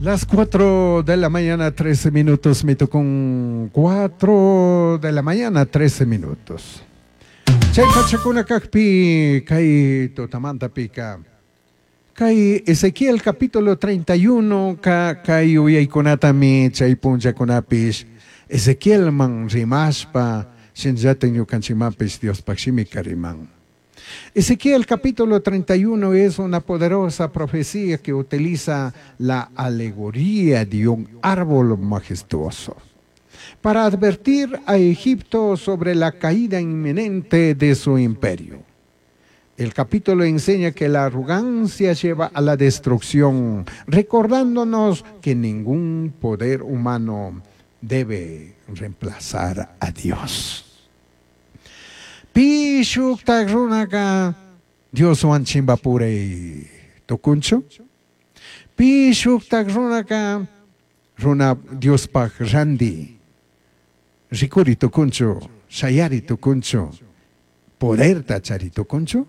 Las 4 de la mañana, 13 minutos, me tocó con 4 de la mañana, 13 minutos. Chay pachakuna kakpi, kay totamanta pika. Kay Ezequiel capítulo 31, kay uyaykunatami, chay punchakunapish. Ezequiel man rimashpa, shinjaten yukanchimapis Dios pakshimi karimang. Ezequiel capítulo 31 es una poderosa profecía que utiliza la alegoría de un árbol majestuoso para advertir a Egipto sobre la caída inminente de su imperio. El capítulo enseña que la arrogancia lleva a la destrucción, recordándonos que ningún poder humano debe reemplazar a Dios. Pishuk tagrunaka Dios wan chimbapure tokuncho. Pishuk tagrunaka runa Dios pak randi. Rikuri tokuncho, shayari tokuncho, poder tachari tokuncho.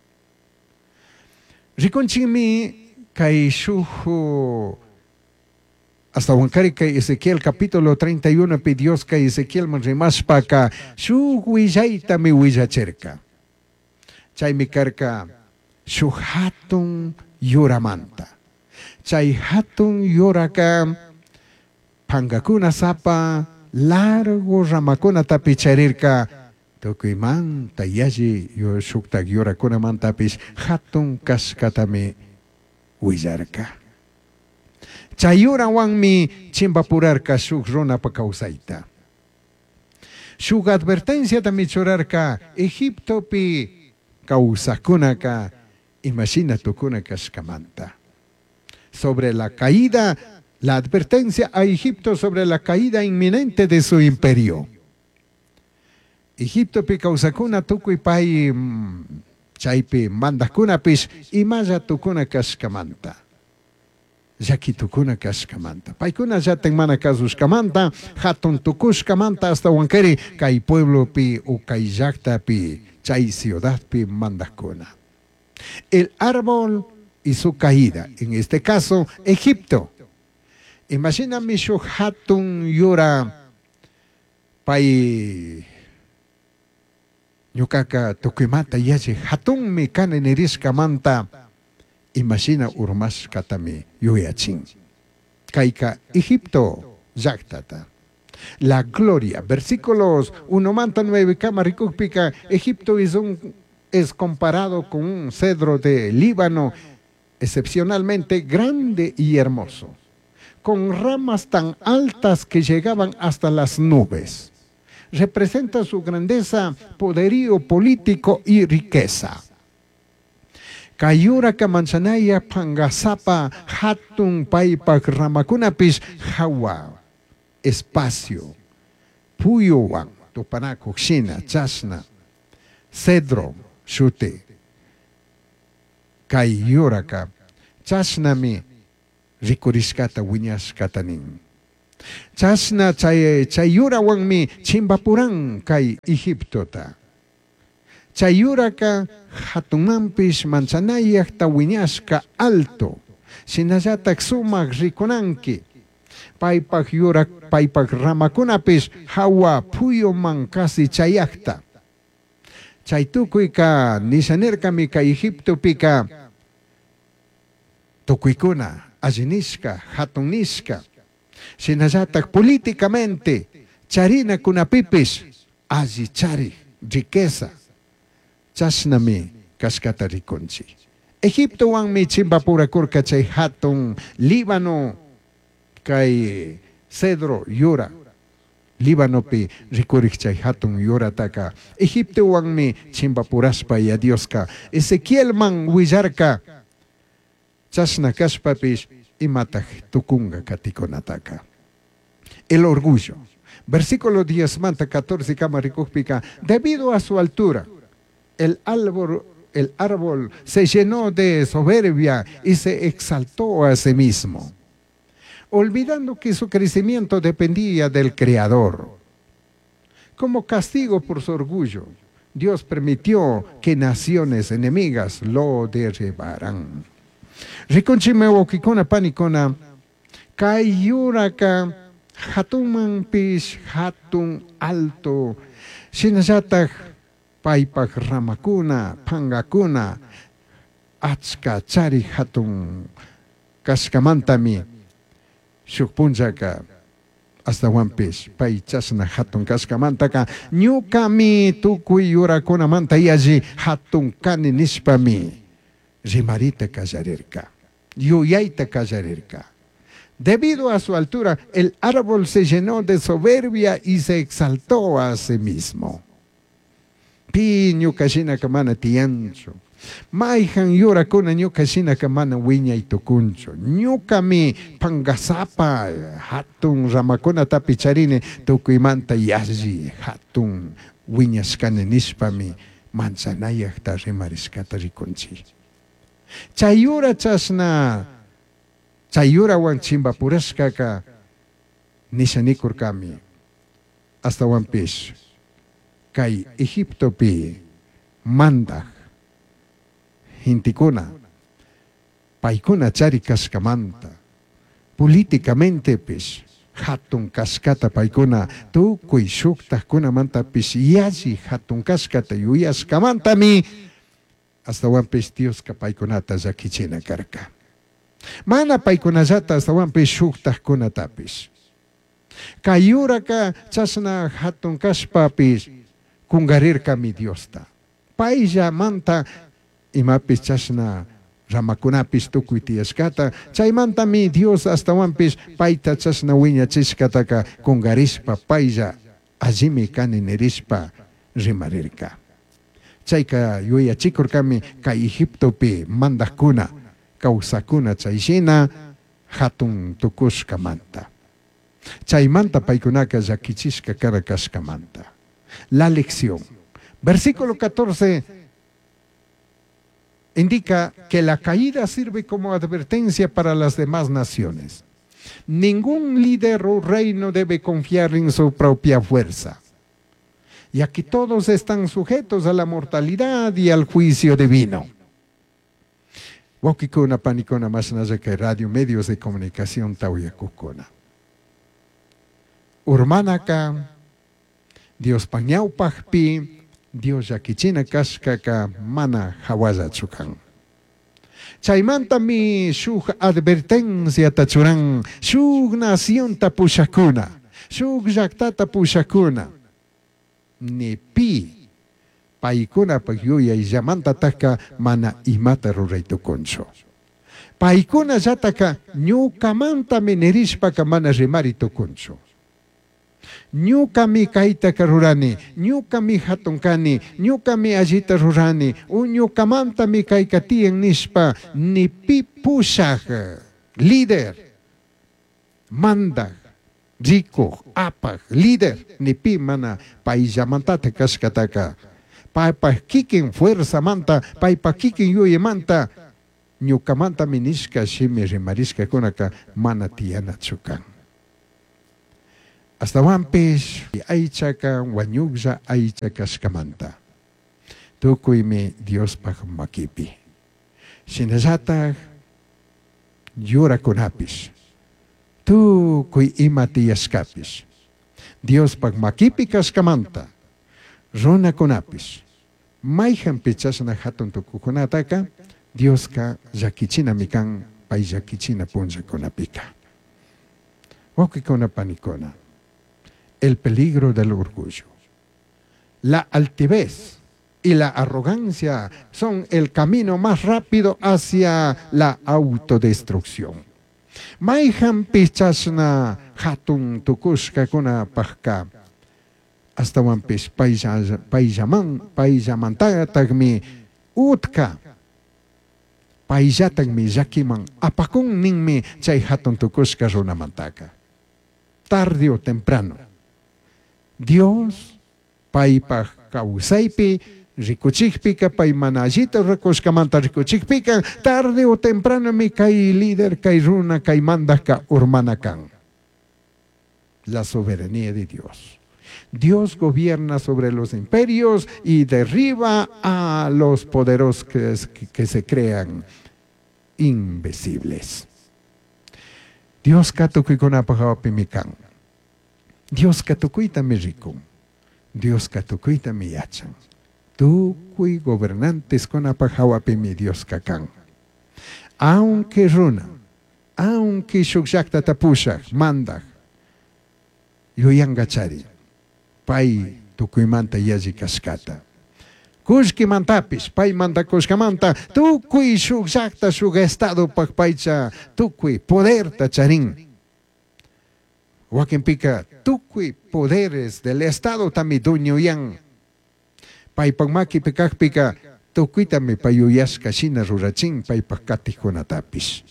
Rikunchimi kai shuhu hasta Huancari que Ezequiel capítulo 31 pidió que Ezequiel man rimashpa ka shu huillaita mi huillacherka. Chay mi karka shu hatun yuramanta. Chay hatun yuraka pangakuna sapa largo ramakuna tapicharirka tokuimanta yaji yo shuktak yurakuna mantapis hatun kaskatami huillarka. Chayura wanmi chimbapurarka shuk runa pa kausaita. Shuk advertencia también chorarka Egipto pi kausakunaka imagina tukunaka shkamanta. Sobre la caída, la advertencia a Egipto sobre la caída inminente de su imperio. Egipto pi kausakuna tukui pai chaypi mandakuna pish imaya tukunaka shkamanta. Yaki tukuna kashkamanta. Paikuna ya tenmana kazushkamanta, hatun tukushkamanta hasta Huancari, kai pueblo pi o kai yakta pi, chay ciudad pi mandakuna. El árbol y su caída, en este caso, Egipto. Imagina mishu hatun yura pai nyukaka tukimata yaje hatun mi kanenirishkamanta. Imagina urmas katami yuyachin. Kaika Egipto yaktata. La gloria. Versículos 1-9 kamarikukpika. Egipto es comparado con un cedro de Líbano excepcionalmente grande y hermoso, con ramas tan altas que llegaban hasta las nubes. Representa su grandeza, poderío político y riqueza. Kayura kamansanaya pangasapa hatun paipak ramakunapis hawa espacio puyowan tupanaku xina chasna cedro shute kayura ka chasnami rikurishkata wiñashkatanin chasna chayura wanmi chimbapuran kay Egiptota. Chayuraka hatunampish manchanayak tawiñashka alto. Sinayatak sumak rikonanki. Paipak yurak paipak ramakunapish hawa puyo mankasi chayakta. Chaytukuyka nisanerkami ka Egipto pika. Tukuykuna allinishka hatunishka. Sinayatak políticamente charina kunapipish allichari riqueza. Chasnami kaskata rikonchi. Egipto wang mi chimbapura kurka chay hatun Líbano kay cedro yura. Líbano pi rikurik chay hatun yura taka. Egipto wang mi chimbapuraspa ya Dioska. Ezequiel man willarka. Chasna kaspapish imatak tukunga katikonataka. El orgullo. Versículo 10 manta 14 kamarikukpika. Debido a su altura. El árbol se llenó de soberbia y se exaltó a sí mismo, olvidando que su crecimiento dependía del Creador. Como castigo por su orgullo, Dios permitió que naciones enemigas lo derribaran. Riconchimeo kikona panikona Kayuraka hatun pish hatun alto shinashatak paypak ramakuna pangakuna achka chari hatun kaskamantami shuk punchaka hasta wampish pay chasna hatun kaskamantaka ñukami tukuy yurakunamanta yaji hatun kani nishpami rimarita kallarirka yuyayta kallarirka. Debido a su altura, el árbol se llenó de soberbia y se exaltó a sí mismo. Pi ñukashina kamana tiancho. Maihan yura kuna ñukashina kamana wiña y tukuncho. Ñukami pangasapa hatun ramakuna tapicharine tukuimanta yaji hatun wiñashkane nishpami manzanayakta rimariskata rikunchi. Chayura chasna Chayurawan chimbapurashkaka nishanikurkami hasta wampish kay Egiptopi mandak hintikuna paykuna chari kaskamanta políticamente pish hatun kaskata paykuna tukuy shuktajkunamanta pish yaji hatun kaskata yuyaskamantami hasta wampish Dioska paykunata llakichina karka. Mana paykunallata hasta wampish shuktajkunatapish. Kayuraka chasna hatun kashpapish kungarirka mi Diosta. Paylla manta imapish chasna ramakunapish tukuy tiyashkata. Chaymanta mi Dios hasta wampish payta chasna wiñachishkataka kungarishpa paylla allimi kani nirishpa rimarirka. Chayka yuyachikurkami kay Egiptopi mandajkuna kawsakuna chayshina hatun tukushkamanta. Chaymanta paykunaka llakichishka karakashkamanta. La lección. Versículo 14 indica que la caída sirve como advertencia para las demás naciones. Ningún líder o reino debe confiar en su propia fuerza, ya que todos están sujetos a la mortalidad y al juicio divino. Wakikuna panikuna masnazaka radio medios de comunicación tauyakukuna. Urmanaka, Dios pañaupajpi, Dios yakichina kashkaka mana hawazachukan. Chaymanta mi shuk advertencia tachuran, shuk nación tapushakuna, shuk yaktata pushakuna. Ni pi paykuna pakyuya y llamanta taka mana imata ruraytukunchu. Paykuna yataka ñukamanta minerishpaka mana rimaritukunchu. Ñukami kaytaka rurani, ñukami hatunkani, ñukami allita rurani, ñukamanta mi kaykatiyan nishpa ni pi pushak líder manda rico apak líder ni pi mana payllamantata kashkataka. Paypa kikin fuerza manta, paypa kikin yuye manta, ñukamanta minishka shimi rimarishka kunaka mana tiyanachukan. Hasta wampish aychaka wañuklla aychakashkamanta. Tukuymi Dios makipi. Shinallata yurakunapish. Tukuy ima tiyashkapish. Dios makipi kashkamanta. Runakunapish. Mayhan pichasna hatun tukukunataka Dioska llakichina mikan pay llakichina punchakunapika. Wakikuna panikuna. El peligro del orgullo. La altivez y la arrogancia son el camino más rápido hacia la autodestrucción. Mayhan pichasna hatun tukushka kuna pahka. Hasta wampish payllamantatagmi utka payllatagmi llakiman apakun ninmi chay hatun tukushka runamantaka. Tarde o temprano Dios paypaj kawsaypi rikuchikpika pay mana allita rikushkamanta rikuchikpika tarde o temprano mi kay líder kay runa kay mandajka urmanakan. La soberanía de Dios. Dios gobierna sobre los imperios y derriba a los poderosos que se crean invencibles. Dios katukuikunapaq mikan. Dios katukuita mi rikun. Dios katukuita mi yachan. Tukuy gobernantes kunapaq hawapimi Dios kakan. Aunque runa, aunque shukllakta tapushaq, mandak, yuyangachari, pay tukuymanta yalli kashkata. Kushkimantapis, pay mandakushkamanta, tukuy shukllakta shuk estado paycha, tukuy poderta charin. Wakinpika, tukuy poderes del estado tami duñuyan. Pay pagmaki pikakpika, tukuitami payuyashka shina rurachin pay pakatikunatapis.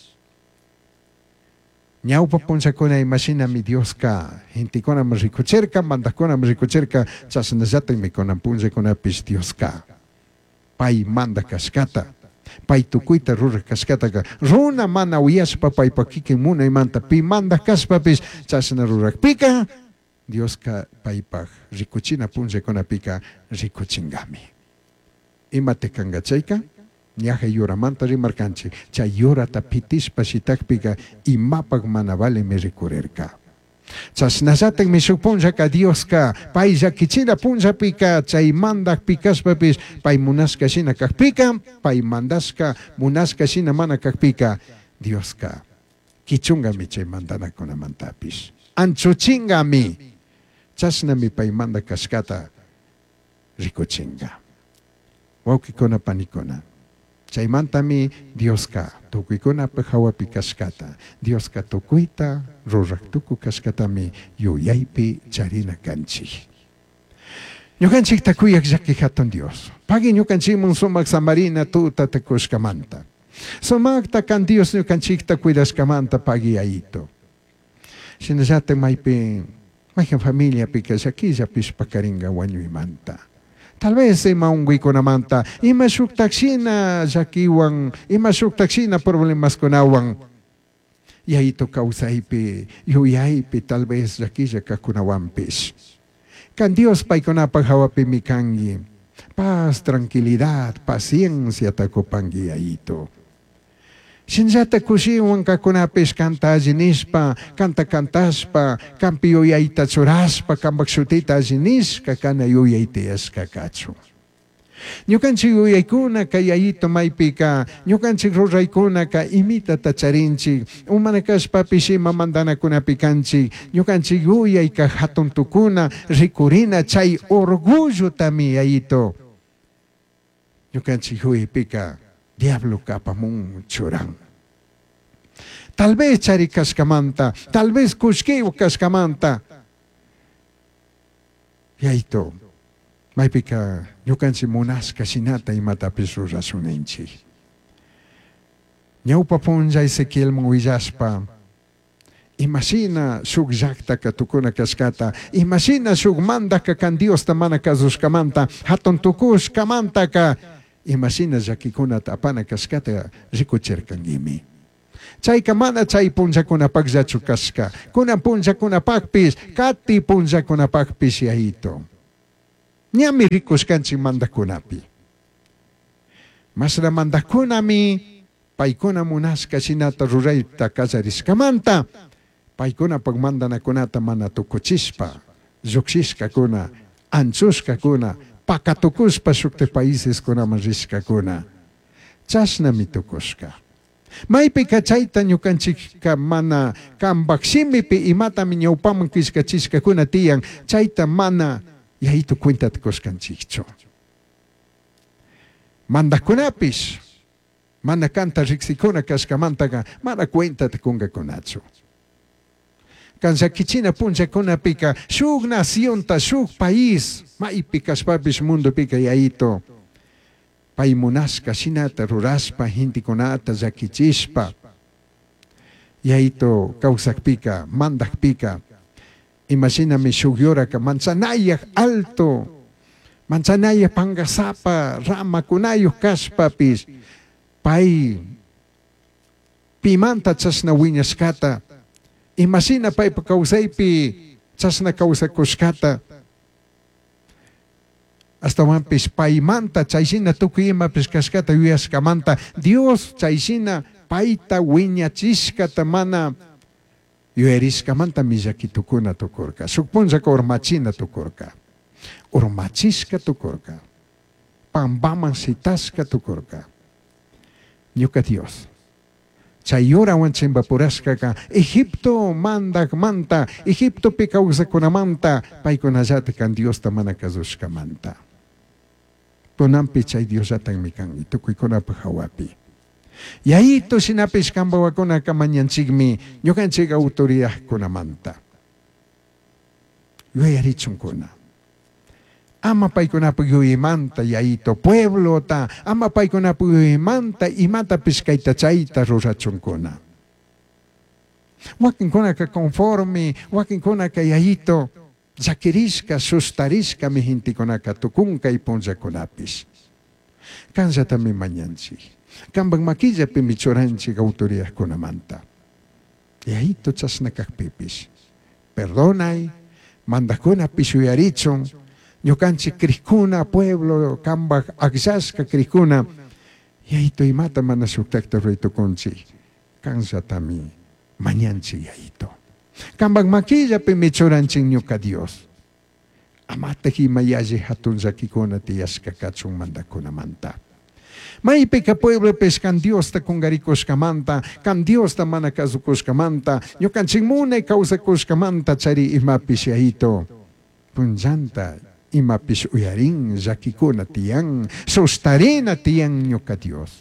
Ñawpa punchakuna imashina mi Dioska, hintikuna rikucherka, mandakuna rikucherka, chasnallata mikuna punchakunapis Dioska. Pay manda kashkata, pay tukuita rura kashkata, runa mana uyashpa pay pakikin muna imanta, pi manda kashpapis chasna rurakpika, Dioska paypak rikuchina punchakunapika rikuchingami. Imate kangachayka, ñaja yuramanta rimarkanchi, chay yurata pitishpa shitakpika imapak mana vale me rikurerka. Chasnallatak mi supunchaka Dioska, pay llakichira punchapika, chay mandak pikaspapis, pay munaska shina kakpika, pay mandaska munaska shina mana kakpika, Dioska, kichungami chay mandanakunamantapis. Anchuchingami, chasnami pay manda kashkata rikuchinga. Wawkikuna panikuna. Chaymantami Dioska tukuykuna hawapi kashkata. Dioska tukuyta ruraktuku kashkatami yuyaypi charina kanchik. Ñukanchik takuyak llaki hatun Dios. Pagi ñukanchikmun sumak samarina tuta takushkamanta. Sumakta kan Dios ñukanchikta cuidashkamanta pagi ayito. Shinallata maypi mayhan familia pika llakilla pishpakaringa wañuymanta. Tal vez ima unguikunamanta, ima shuktaksina llakiwan, ima shuktaksina problemas kunawan. Yayito kausaypi, yuyaypi tal vez llakilla kakunawanpish. Kan Dios paykunapaq hawapimi kangi. Paz, tranquilidad, paciencia takupangi yayito. Shinllata kushiwan kakunapish kanta allinishpa, kanta kantashpa, kampi yuyayta churashpa, kambak shutita allinishka kana yuyaitiyashka kachu. Ñukanchik yuyaykuna kayayito maypika, ñukanchik ruraykuna ka imita tacharinchik, umanakashpapish ima mandanakunapikanchik, ñukanchik yuyayka hatun tukuna, rikurina chay orgullo tami yayito. Ñukanchik yuyaypika, diablo kapamun churan. Tal vez chari kashkamanta, tal vez kushkiw kashkamanta. Yayito, maypika ñukanchik munashka shinata imatapis rurasunanchik. Ñawpa punlla Ezequielman willashpa, imashina shuk llaktaka tukuna kashkata, imashina shuk mandaka kan Diosta mana kasushkamanta, hatun tukushkamantaka, imashina llakikunata apana kashkata rikucherkangimi. Chayka mana chay punchakunapaq llachu kashka, kunan punchakunapaqpis, kati punchakunapaqpis yayito. Ñami rikushkanchik mandakunapi. Masra mandakunami, paykuna munashka shinata rurayta kasarishkamanta, paykunapaq mandanakunata mana tukuchishpa, llukshishkakuna, anchushkakuna, pakatukushpa shukte países kunaman rishkakuna. Chashnami tukushka. Maypika chayta ñukanchikka mana kambakshimipi imatami ñawpaman kishkachishkakuna tiyan, chayta mana yayito cuenta kushkanchikchu. Mandakunapish, mana kanta riksikuna kashkamantaga, mana cuenta kungakunachu. Kansakichina punchakunapika, shuk nacionta, shuk país, maypi kashpapish mundo pika yayito. Pay munashka shinata rurashpa, hintikunata llakichishpa. Yayito kawsakpika, mandakpika. Imagíname shuk yoraka manzanayaq alto, manzanayaq pangasapa, ramakunayuq kashpapis, pay pimanta chasna wiñashkata. Imagina paypa kawsaypi chasna kawsakushkata. Hasta wanpish paymanta chayshina tukuy imapis kashkata yuyashkamanta, Dios chayshina payta wiñachishkata mana Yueriskamanta millakitukuna tukurka. Sukpunchaka urmachina tukurka. Urmachiska tukurka. Pambaman sitaska tukurka. Ñuka Dios. Chayura wanchimbapuraskaka Egipto manta, Egipto pikawsakunamanta, paykunallata kan Dios tamana kazushkamanta. Kunampi chay Dios atan mikangi, tukuykunapa hawapi. Yayito sinapis kambawakuna kamanyanchigmi, ñukanchik autoridad kunamanta. Yuyarichunkuna. Ama paykunapa yuyimanta yayito pueblo ta, ama paykunapa yuyimanta imata piskayta chayta rurachunkuna. Wakinkunaka conforme, wakinkunaka yayito llakirishka, sustarishka mi hintikunaka tukunka y punllakunapis. Kansatami mañanchik. Kambang makillapi michuranchik autoridad kunamanta. Yayito chasnakakpipis. Perdonay, mandakunapis yuyarichun, ñukanchik kriskuna pueblo kambak akllaska kriskuna yayito imata mana suktakta ruytukunchik kansatami mañanchik yayito kambak makillapi michuranchik ñuka Dios amata himayalli hatun llakikuna tiyashka kachun mandakunamanta maypika pueblo peskan Diosta kungarikushkamanta kan Diosta mana kasukushkamanta ñukanchik munay kawsakushkamanta chari imapis yayito punllanta imapis uyarin llakikuna tiyan sustarina tiyan ñuka Dios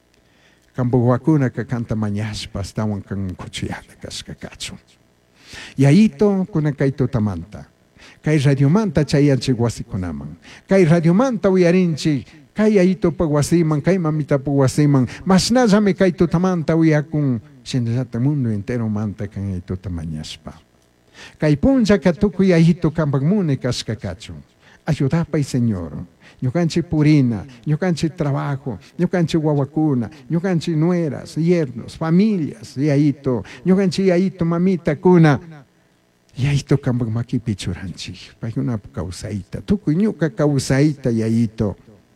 kambuwakuna kakanta mañashpa astawan kan kuchuyana kaskakachu yayito kuna kay tutamanta kay radiomanta chayanchik wasikunaman kay radiomanta uyarinchik kay yayito pag wasiman kay mamita pag wasiman mas nazami kay tutamanta uyakun sinasata mundo entero manta kan yayito tamañashpa kay punja katukuy yayito kambag muna kaskakachu ayudapay Señor ñukanchik purina ñukanchik trabajo ñukanchik wawakuna ñukanchik nueras yernos familias yayito ñukanchik yayito mamita kuna yayito kambag makipi churanchik paykunapak kawsayta tukuy ñuka kawsayta yayito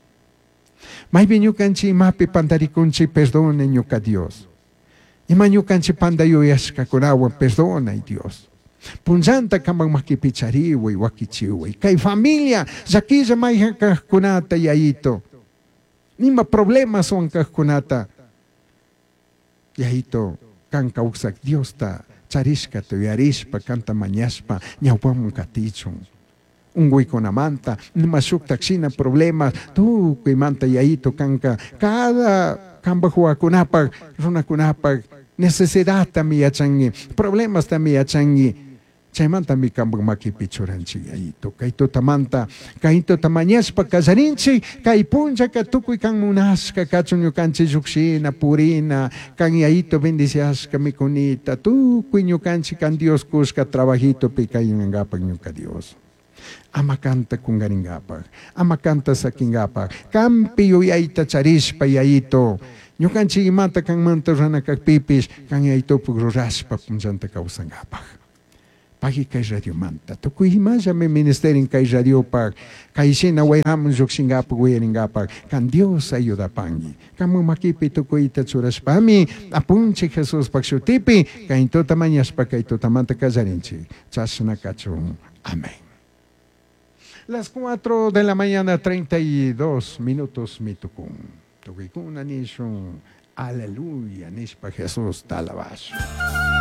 maypi ñukanchik imapi pantarikunchik perdone ñuka Dios ima ñukanchik pandayuyashkakunawan perdonay Dios punllanta kambang makipichariway wakichiway kay familia llakilla mayqa kaqkunata yayito nima problemas wan kaqkunata yayito kan kawsak Diosta charishka tuyarishpa kanta mañashpa ñawpaman katichun unquykunamanta nima shuktaksina problemas tukuymanta yayito kanka cada kambaq wakunapak runakunapak necesidad también yachangi problemas también yachangi chaymanta mi kambag makipichuranchik yayito kayto tamanta kayto tamañashpa kallarinchik kay puncha ka tukuy kan munashka kachun ñukanchik lluksina purina kan yayito bendiciashka mikunita tukuy ñukanchik kan Dios kushka trabajito pi kayungapak ñuka Dios ama kanta kungaringapak ama kanta sakingapak kampi yuyayta charishpa yayito ñukanchik imata kan manta ranakakpipis kan yayito rurashpa punllanta kawsangapak pagi kay radio manta tukuy himallami ministerin kay radio pak kay sina wayraman llukshingapak wiringapak kan Dios ayudapangi kamu makipi tukuyta churaspami apunchik Jesus pak shutipi kay tota mañashpa kay tota manta kallarinchik chasna kachun amén. Las 4 de la mañana 32 minutos mitukun tukikuna nishun aleluya nishpa Jesús talabash.